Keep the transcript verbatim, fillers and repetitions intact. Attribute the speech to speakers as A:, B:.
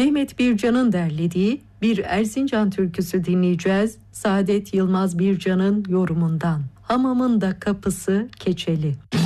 A: Mehmet Bircan'ın derlediği bir Erzincan türküsü dinleyeceğiz. Saadet Yılmaz Bircan'ın yorumundan. Hamamın da kapısı keçeli.